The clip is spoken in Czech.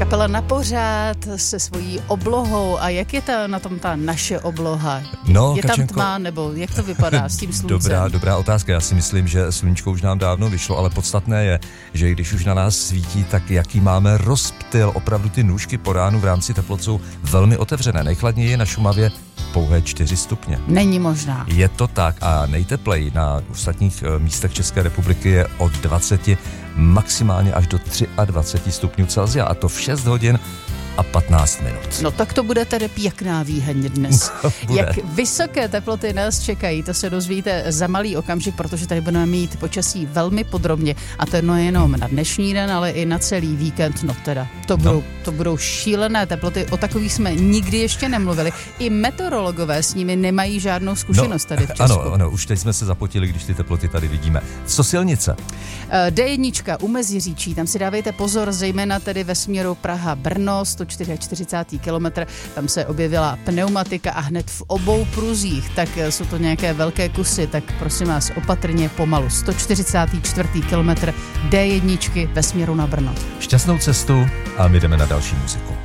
Kapela Na pořád se svojí oblohou. A jak je na tom ta naše obloha? No, je Kačenko, tam tma, nebo jak to vypadá s tím sluncem? Dobrá otázka. Já si myslím, že sluníčko už nám dávno vyšlo, ale podstatné je, že když už na nás svítí, tak jaký máme rozptyl. Opravdu ty nůžky po ránu v rámci teplot jsou velmi otevřené. Nejchladněji je na Šumavě pouhé 4 stupně. Není možná. Je to tak a nejtepleji na ostatních místech České republiky je od 20 maximálně až do 23 stupňů Celsia a to v 6 hodin a 15 minut. No tak to bude tedy pěkná výheň dnes. Jak vysoké teploty nás čekají, to se dozvíte za malý okamžik, protože tady budeme mít počasí velmi podrobně a to jenom na dnešní den, ale i na celý víkend. No teda, to budou šílené teploty, o takových jsme nikdy ještě nemluvili. I meteorologové s nimi nemají žádnou zkušenost tady v Česku. Ano, už teď jsme se zapotili, když ty teploty tady vidíme. Co silnice? D1 u Meziříčí, tam si dávejte pozor, zejména tedy ve směru Praha-Brno, 144. kilometr, tam se objevila pneumatika a hned v obou pruzích, tak jsou to nějaké velké kusy, tak prosím vás opatrně pomalu. 144. kilometr D1 ve směru na Brno. Šťastnou cestu a my jdeme na další muziku.